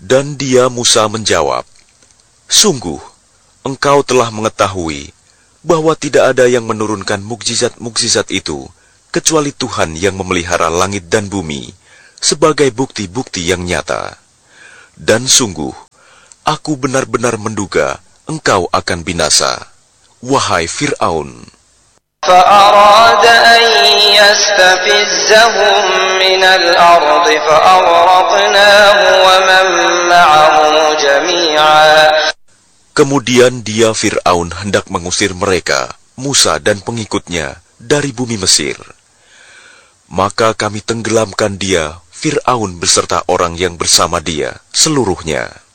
Dan dia Musa menjawab, "Sungguh, engkau telah mengetahui bahwa tidak ada yang menurunkan mukjizat-mukjizat itu kecuali Tuhan yang memelihara langit dan bumi sebagai bukti-bukti yang nyata. Dan sungguh, aku benar-benar menduga engkau akan binasa, wahai Fir'aun." فأراد أن يستفزهم من الأرض فأغرقناه ومن معه جميعا. Kemudian dia Fir'aun hendak mengusir mereka, Musa dan pengikutnya, dari bumi Mesir. Maka kami tenggelamkan dia, Fir'aun beserta orang yang bersama dia, seluruhnya.